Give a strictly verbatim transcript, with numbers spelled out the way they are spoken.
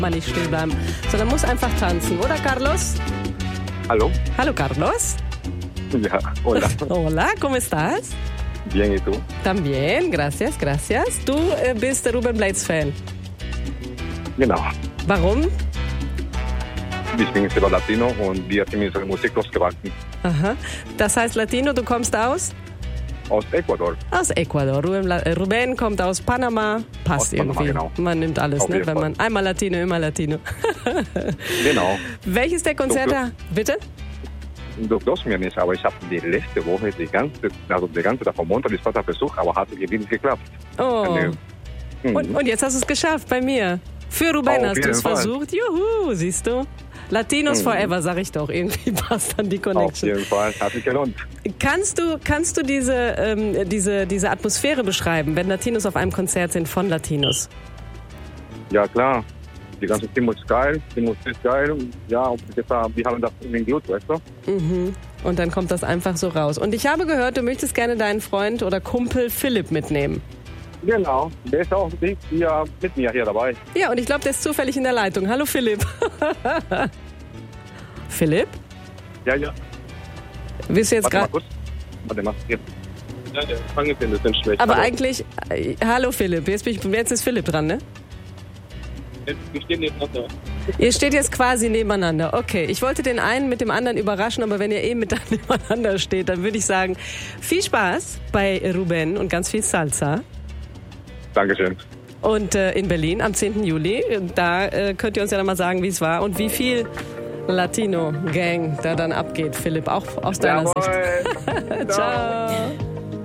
man nicht still bleiben, sondern muss einfach tanzen, oder Carlos? Hallo? Hallo Carlos. Ja, hola. Hola, ¿cómo estás? Bien, ¿y tú? También, gracias, gracias. Du äh, bist der Ruben Blades-Fan. Genau. Warum? Ich bin selber Latino und wir sind mit unserer Musik losgewachsen. Aha. Das heißt Latino, du kommst aus? Aus Ecuador. Aus Ecuador. Ruben, La- äh, Ruben kommt aus Panama. Passt Aus Panama, irgendwie. genau. Man nimmt alles, Auf ne? jeden Wenn Fall. man einmal Latino, immer Latino. Genau. Welches der Konzerte? Bitte? Du glaubst mir nicht, aber ich habe die letzte Woche die ganze, also die ganze Tag vom Montag bis Freitag versucht, aber hat irgendwie nicht geklappt. Oh. Eine, hm. Und, und jetzt hast du es geschafft bei mir. Für Ruben Auf hast du jeden es Fall. versucht. Juhu, siehst du? Latinos Mhm. forever, sag ich doch. Irgendwie passt dann die Auf Connection. jeden Fall, hat sich gelohnt. Kannst du, kannst du diese, ähm, diese, diese Atmosphäre beschreiben, wenn Latinos auf einem Konzert sind von Latinos? Ja, klar. Die ganze Stimmung ist geil, die Musik ist geil. Ja, und jetzt, wir haben das in den Blut, weißt du? Mhm. Und dann kommt das einfach so raus. Und ich habe gehört, du möchtest gerne deinen Freund oder Kumpel Philipp mitnehmen. Genau, der ist auch hier mit mir hier dabei. Ja, und ich glaube, der ist zufällig in der Leitung. Hallo Philipp. Philipp? Ja, ja. Willst du jetzt Warte mal gerade... kurz. Warte mal. Hier. Ja, der Empfang ist ein bisschen schlecht. Aber Hallo. eigentlich... Äh, hallo Philipp, jetzt, bin ich, jetzt ist Philipp dran, ne? Wir stehen nebeneinander. Ihr steht jetzt quasi nebeneinander. Okay, ich wollte den einen mit dem anderen überraschen, aber wenn ihr eh mit nebeneinander steht, dann würde ich sagen, viel Spaß bei Ruben und ganz viel Salsa. Dankeschön. Und äh, in Berlin am zehnten Juli, da äh, könnt ihr uns ja dann mal sagen, wie es war und wie viel Latino-Gang da dann abgeht, Philipp, auch aus deiner Jawohl. Sicht. Ciao.